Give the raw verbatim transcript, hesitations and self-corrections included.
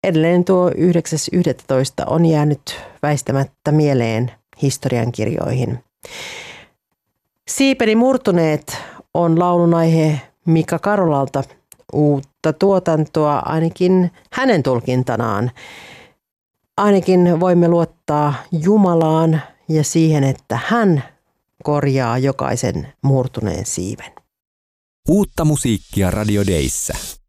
edelleen tuo yhdeksäs yhdestoista on jäänyt väistämättä mieleen historiankirjoihin. Siipeni murtuneet on laulun aihe Mika Karolalta. Uutta tuotantoa ainakin hänen tulkintanaan. Ainakin voimme luottaa Jumalaan ja siihen, että hän korjaa jokaisen murtuneen siiven. Uutta musiikkia Radio Dayssä.